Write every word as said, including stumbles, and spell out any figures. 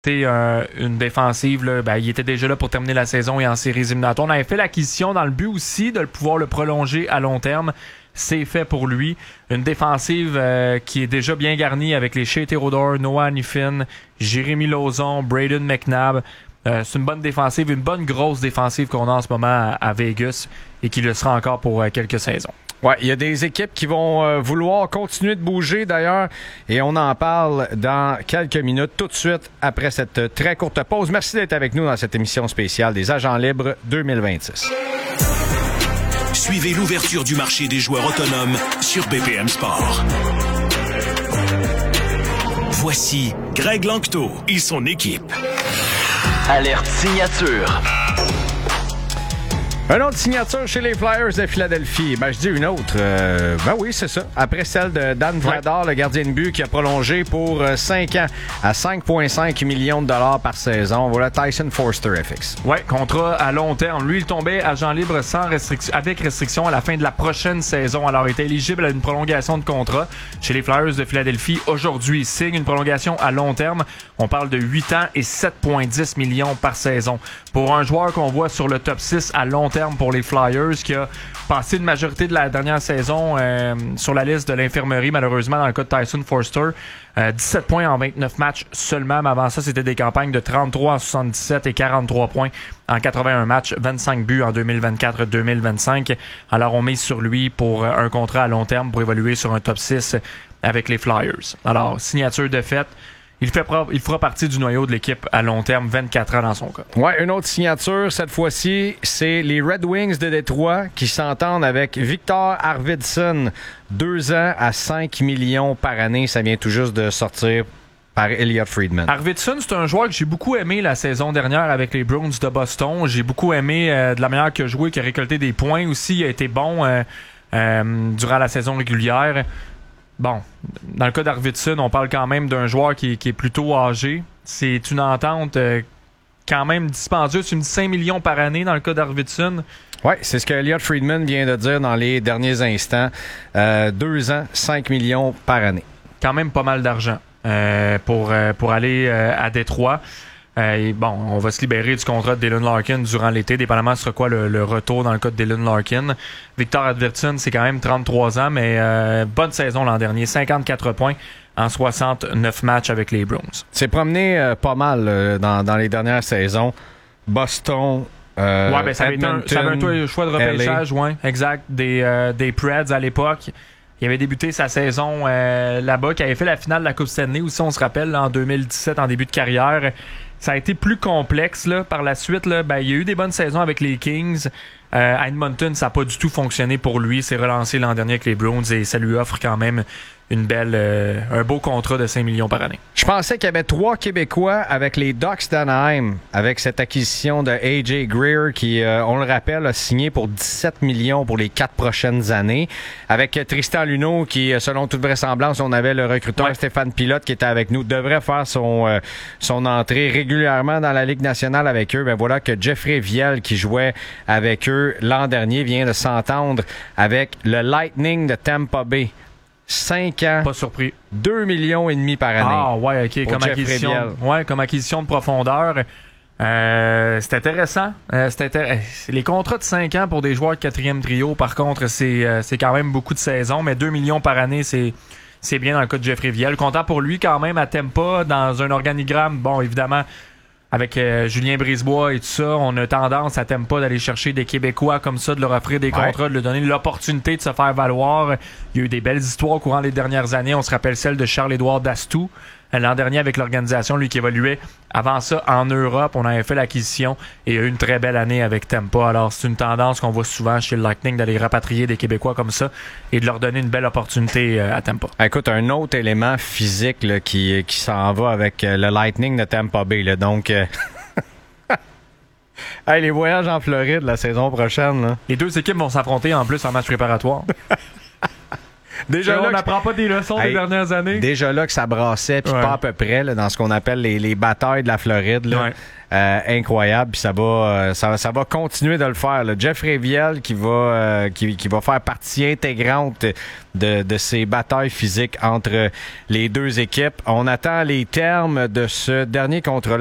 Euh, une défensive, là, ben, il était déjà là pour terminer la saison et en séries éliminatoires. On avait fait l'acquisition dans le but aussi de le pouvoir le prolonger à long terme. C'est fait pour lui. Une défensive euh, qui est déjà bien garnie avec les Shea Theodore, Noah Hanifin, Jérémy Lauzon, Braden McNabb. Euh, c'est une bonne défensive, une bonne grosse défensive qu'on a en ce moment à, à Vegas et qui le sera encore pour euh, quelques saisons. Ouais, il y a des équipes qui vont euh, vouloir continuer de bouger d'ailleurs et on en parle dans quelques minutes, tout de suite après cette très courte pause. Merci d'être avec nous dans cette émission spéciale des Agents libres deux mille vingt-six. Suivez l'ouverture du marché des joueurs autonomes sur B P M Sport. Voici Greg Lanctot et son équipe. Alerte signature. Un autre signature chez les Flyers de Philadelphie. Ben, je dis une autre. Euh, ben oui, c'est ça. Après celle de Dan Vladar, ouais. Le gardien de but qui a prolongé pour cinq ans à cinq virgule cinq millions de dollars par saison. Voilà Tyson Foerster F X. Oui, contrat à long terme. Lui, il tombait agent libre sans restriction, avec restriction à la fin de la prochaine saison. Alors, il était éligible à une prolongation de contrat chez les Flyers de Philadelphie. Aujourd'hui, il signe une prolongation à long terme. On parle de huit ans et sept virgule dix millions par saison. Pour un joueur qu'on voit sur le top six à long terme pour les Flyers, qui a passé une majorité de la dernière saison euh, sur la liste de l'infirmerie, malheureusement, dans le cas de Tyson Foerster. Euh, dix-sept points en vingt-neuf matchs seulement, mais avant ça, c'était des campagnes de trente-trois en soixante-dix-sept et quarante-trois points en quatre-vingt-un matchs, vingt-cinq buts en deux mille vingt-quatre deux mille vingt-cinq. Alors, on mise sur lui pour un contrat à long terme pour évoluer sur un top six avec les Flyers. Alors, signature de fait. Il, fait, il fera partie du noyau de l'équipe à long terme, vingt-quatre ans dans son cas. Ouais, une autre signature, cette fois-ci, c'est les Red Wings de Détroit qui s'entendent avec Victor Arvidsson. Deux ans à cinq millions par année. Ça vient tout juste de sortir par Elliot Friedman. Arvidsson, c'est un joueur que j'ai beaucoup aimé la saison dernière avec les Bruins de Boston. J'ai beaucoup aimé euh, de la manière qu'il a joué, qu'il a récolté des points aussi. Il a été bon euh, euh, durant la saison régulière. Bon, dans le cas d'Arvidsson, on parle quand même d'un joueur qui, qui est plutôt âgé. C'est une entente euh, quand même dispendieuse. Tu me dis cinq millions par année dans le cas d'Arvidsson. Oui, c'est ce que Elliot Friedman vient de dire dans les derniers instants. Euh, deux ans, cinq millions par année. Quand même pas mal d'argent euh, pour, euh, pour aller euh, à Détroit. Euh, et bon, on va se libérer du contrat de Dylan Larkin durant l'été, dépendamment ce sera quoi le, le retour dans le cas de Dylan Larkin. Victor Arvidsson, c'est quand même trente-trois ans, mais euh, bonne saison l'an dernier, cinquante-quatre points en soixante-neuf matchs avec les Bruins. C'est promené euh, pas mal euh, dans, dans les dernières saisons. Boston, euh, ouais, ben, ça avait été un, ça avait un choix de repêchage, ouais, exact, des, euh, des Preds à l'époque. Il avait débuté sa saison euh, là-bas, qui avait fait la finale de la Coupe Stanley aussi, on se rappelle, là, en deux mille dix-sept, en début de carrière. Ça a été plus complexe là. Par la suite. Là, ben, il y a eu des bonnes saisons avec les Kings. Euh, à Edmonton, ça n'a pas du tout fonctionné pour lui. Il s'est relancé l'an dernier avec les Bruins et ça lui offre quand même une belle, euh, un beau contrat de cinq millions par année. Je pensais qu'il y avait trois Québécois avec les Ducks d'Anaheim, avec cette acquisition de A J Greer qui, euh, on le rappelle, a signé pour dix-sept millions pour les quatre prochaines années. Avec Tristan Luneau qui, selon toute vraisemblance, on avait le recruteur ouais. Stéphane Pilote qui était avec nous, devrait faire son, euh, son entrée régulièrement dans la Ligue nationale avec eux. Ben voilà que Jeffrey Viel, qui jouait avec eux l'an dernier, vient de s'entendre avec le Lightning de Tampa Bay. cinq ans. Pas surpris. deux millions et demi par année. Ah ouais, ok, comme acquisition, ouais, comme acquisition de profondeur. Euh, c'est intéressant. Euh, c'est intér... Les contrats de cinq ans pour des joueurs de quatrième trio, par contre, c'est, euh, c'est quand même beaucoup de saisons, mais deux millions par année, c'est, c'est bien dans le cas de Jeffrey Viel. Content pour lui quand même à Tampa, dans un organigramme, bon, évidemment, avec euh, Julien Brisebois et tout ça, on a tendance à Tampa d'aller chercher des Québécois comme ça, de leur offrir des contrats, ouais. de leur donner l'opportunité de se faire valoir. Il y a eu des belles histoires au courant des dernières années. On se rappelle celle de Charles-Édouard Dastou, l'an dernier avec l'organisation, lui qui évoluait avant ça en Europe. On avait fait l'acquisition et il a eu une très belle année avec Tampa. Alors c'est une tendance qu'on voit souvent chez le Lightning d'aller rapatrier des Québécois comme ça et de leur donner une belle opportunité à Tampa. Écoute, un autre élément physique là, qui, qui s'en va avec le Lightning de Tampa Bay. Là, donc... Euh... hey, les voyages en Floride la saison prochaine. Là. Les deux équipes vont s'affronter en plus en match préparatoire. déjà là, là on n'apprend pas des leçons hey, des dernières années. Déjà là que ça brassait, puis ouais. pas à peu près, là, dans ce qu'on appelle les, les batailles de la Floride. Là. Ouais. Euh, incroyable, puis ça va, euh, ça, ça va continuer de le faire. Là. Jeff Réviel qui va, euh, qui, qui va faire partie intégrante de, de ces batailles physiques entre les deux équipes. On attend les termes de ce dernier contrat-là.